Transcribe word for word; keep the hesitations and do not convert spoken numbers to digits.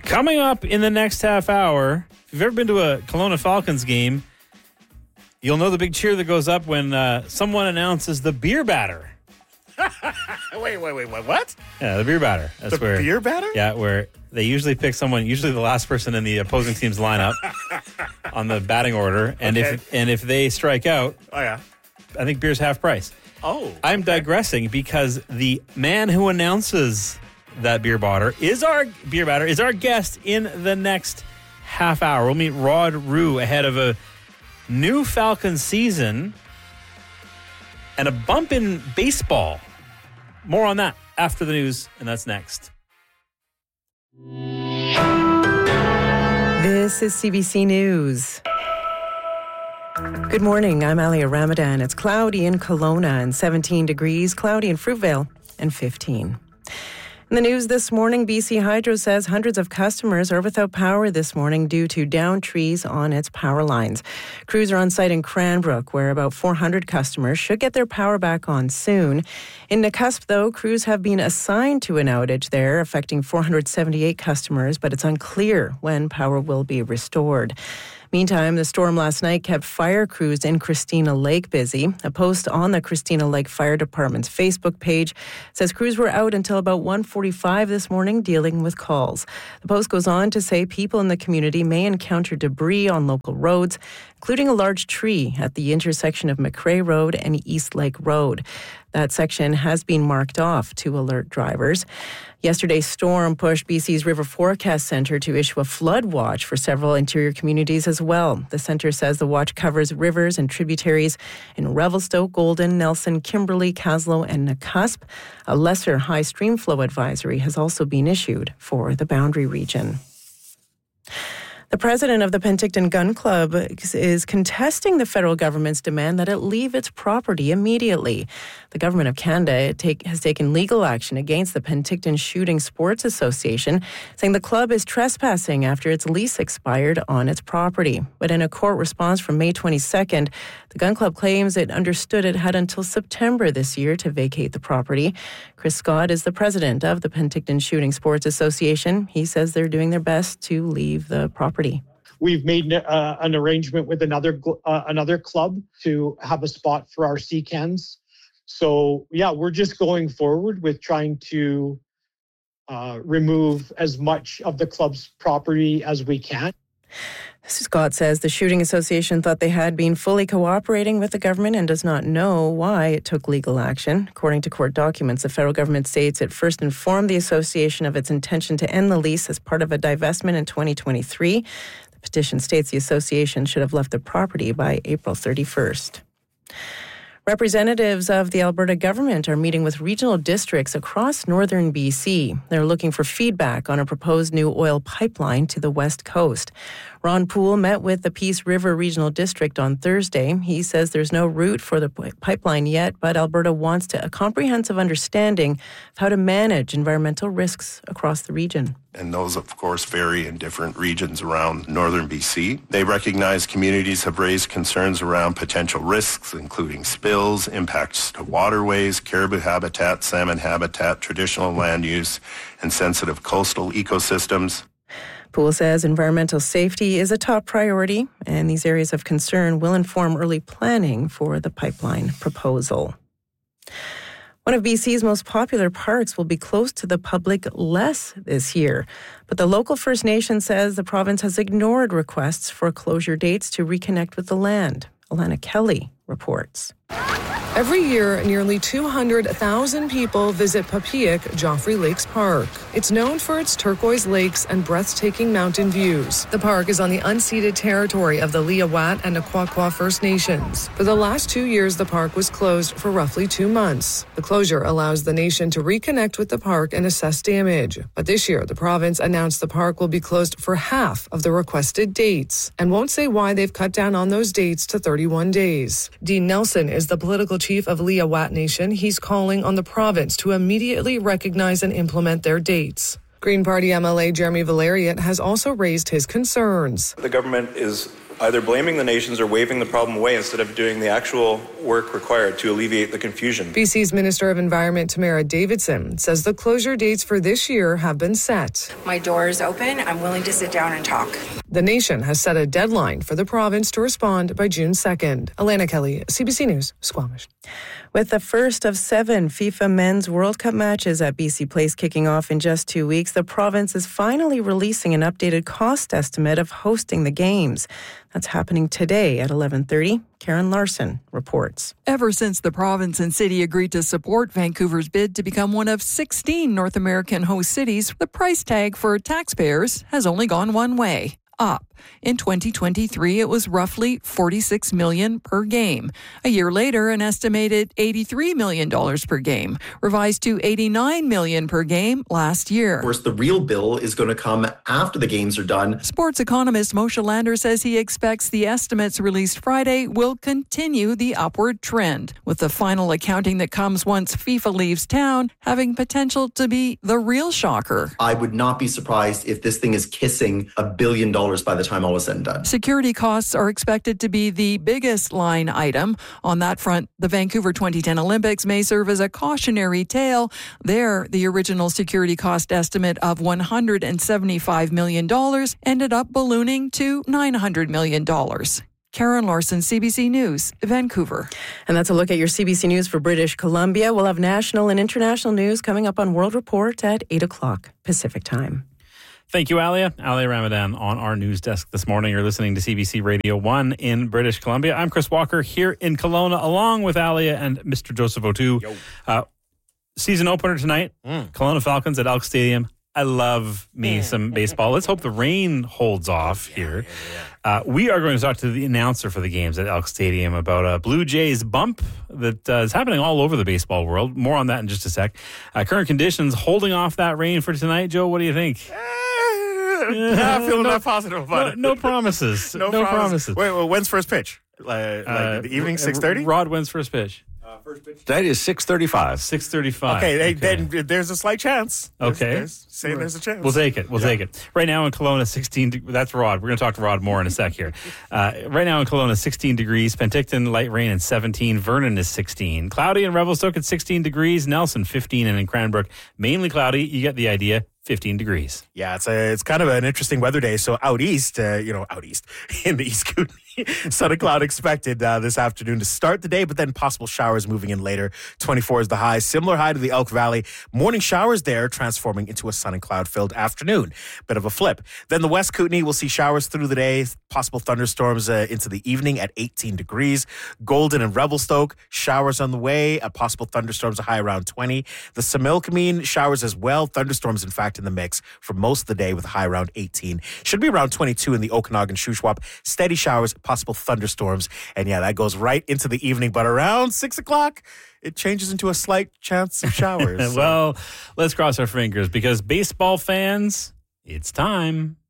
Coming up in the next half hour, if you've ever been to a Kelowna Falcons game, you'll know the big cheer that goes up when uh, someone announces the beer batter. wait, wait, wait, what? Yeah, the beer batter. That's the where beer batter? Yeah, where they usually pick someone, usually the last person in the opposing team's lineup on the batting order, and Okay. if and if they strike out, Oh, yeah. I think beer's half price. Oh. I'm digressing because the man who announces that beer batter is our beer batter is our guest in the next half hour. We'll meet Rod Rue ahead of a new Falcons season and a bump in baseball. More on that after the news, and that's next. This is C B C News. Good morning, I'm Alia Ramadan. It's cloudy in Kelowna and seventeen degrees, cloudy in Fruitvale and fifteen. In the news this morning, B C Hydro says hundreds of customers are without power this morning due to downed trees on its power lines. Crews are on site in Cranbrook, where about four hundred customers should get their power back on soon. In Nakusp, though, crews have been assigned to an outage there, affecting four hundred seventy-eight customers, but it's unclear when power will be restored. Meantime, the storm last night kept fire crews in Christina Lake busy. A post on the Christina Lake Fire Department's Facebook page says crews were out until about one forty-five this morning dealing with calls. The post goes on to say people in the community may encounter debris on local roads, including a large tree at the intersection of McRae Road and East Lake Road. That section has been marked off to alert drivers. Yesterday's storm pushed B C's River Forecast Centre to issue a flood watch for several interior communities as well. The centre says the watch covers rivers and tributaries in Revelstoke, Golden, Nelson, Kimberley, Kaslo and Nakusp. A lesser high stream flow advisory has also been issued for the Boundary region. The president of the Penticton Gun Club is contesting the federal government's demand that it leave its property immediately. The government of Canada take, has taken legal action against the Penticton Shooting Sports Association, saying the club is trespassing after its lease expired on its property. But in a court response from May twenty-second, the gun club claims it understood it had until September this year to vacate the property. Chris Scott is the president of the Penticton Shooting Sports Association. He says they're doing their best to leave the property. We've made uh, an arrangement with another uh, another club to have a spot for our C CANs. So, yeah, we're just going forward with trying to uh, remove as much of the club's property as we can. Scott says the Shooting Association thought they had been fully cooperating with the government and does not know why it took legal action. According to court documents, the federal government states it first informed the association of its intention to end the lease as part of a divestment in twenty twenty-three. The petition states the association should have left the property by April thirty-first. Representatives of the Alberta government are meeting with regional districts across northern B C. They're looking for feedback on a proposed new oil pipeline to the west coast. Ron Poole met with the Peace River Regional District on Thursday. He says there's no route for the pipeline yet, but Alberta wants to, a comprehensive understanding of how to manage environmental risks across the region. And those, of course, vary in different regions around northern B C. They recognize communities have raised concerns around potential risks, including spills, impacts to waterways, caribou habitat, salmon habitat, traditional land use, and sensitive coastal ecosystems. Poole says environmental safety is a top priority, and these areas of concern will inform early planning for the pipeline proposal. One of B C's most popular parks will be closed to the public less this year, but the local First Nation says the province has ignored requests for closure dates to reconnect with the land. Alana Kelly reports. Every year, nearly two hundred thousand people visit Papiak Joffrey Lakes Park. It's known for its turquoise lakes and breathtaking mountain views. The park is on the unceded territory of the Liawat and Naquaqua First Nations. For the last two years, the park was closed for roughly two months. The closure allows the nation to reconnect with the park and assess damage. But this year, the province announced the park will be closed for half of the requested dates and won't say why they've cut down on those dates to thirty-one days. Dean Nelson is the political chief of Liawat Nation. He's calling on the province to immediately recognize and implement their dates. Green Party M L A Jeremy Valeriot has also raised his concerns. The government is either blaming the nations or waving the problem away instead of doing the actual work required to alleviate the confusion. B C's Minister of Environment, Tamara Davidson, says the closure dates for this year have been set. My door is open. I'm willing to sit down and talk. The nation has set a deadline for the province to respond by June second. Alana Kelly, C B C News, Squamish. With the first of seven FIFA Men's World Cup matches at B C Place kicking off in just two weeks, the province is finally releasing an updated cost estimate of hosting the games. That's happening today at eleven thirty. Karen Larson reports. Ever since the province and city agreed to support Vancouver's bid to become one of sixteen North American host cities, the price tag for taxpayers has only gone one way. Up. In twenty twenty-three, it was roughly forty-six million dollars per game. A year later, an estimated eighty-three million dollars per game, revised to eighty-nine million dollars per game last year. Of course, the real bill is going to come after the games are done. Sports economist Moshe Lander says he expects the estimates released Friday will continue the upward trend, with the final accounting that comes once FIFA leaves town having potential to be the real shocker. I would not be surprised if this thing is kissing a billion dollars by the time all is said and done. Security costs are expected to be the biggest line item. On that front, the Vancouver twenty ten Olympics may serve as a cautionary tale. There, the original security cost estimate of one hundred seventy-five million dollars ended up ballooning to nine hundred million dollars. Karen Larson, C B C News, Vancouver. And that's a look at your C B C News for British Columbia. We'll have national and international news coming up on World Report at eight o'clock Pacific time. Thank you, Alia. Alia Ramadan on our news desk this morning. You're listening to C B C Radio one in British Columbia. I'm Chris Walker here in Kelowna, along with Alia and Mister Joseph O'Toole. Uh, season opener tonight, mm. Kelowna Falcons at Elk Stadium. I love me some baseball. Let's hope the rain holds off here. Uh, we are going to talk to the announcer for the games at Elk Stadium about a Blue Jays bump that uh, is happening all over the baseball world. More on that in just a sec. Uh, current conditions holding off that rain for tonight. Joe, what do you think? Not feeling no, that positive about no, it. No promises. no, no promises. Wait, well, when's first pitch? Uh, like uh, the evening, six thirty? Rod wins first pitch. Uh, first pitch tonight is six thirty-five. six thirty-five. Okay, okay. Then there's a slight chance. There's, okay. There's, saying there's a chance. We'll take it. We'll yeah. take it. Right now in Kelowna, sixteen. That's Rod. We're going to talk to Rod more in a sec here. Uh, right now in Kelowna, sixteen degrees. Penticton, light rain and seventeen. Vernon is sixteen. Cloudy in Revelstoke at sixteen degrees. Nelson, fifteen. And in Cranbrook, mainly cloudy. You get the idea. fifteen degrees. Yeah, it's a it's kind of an interesting weather day. So out east, uh, you know, out east in the East Kootenay, sun and cloud expected uh, this afternoon to start the day, but then possible showers moving in later. twenty-four is the high, similar high to the Elk Valley. Morning showers there, transforming into a sun and cloud filled afternoon. Bit of a flip. Then the West Kootenay will see showers through the day, possible thunderstorms uh, into the evening at eighteen degrees. Golden and Revelstoke, showers on the way. A possible thunderstorms, a high around twenty. The Similkameen, showers as well. Thunderstorms, in fact, in the mix for most of the day with a high around eighteen. Should be around twenty-two in the Okanagan Shuswap. Steady showers, possible thunderstorms. And yeah, that goes right into the evening. But around six o'clock, it changes into a slight chance of showers. Well, let's cross our fingers because baseball fans, it's time.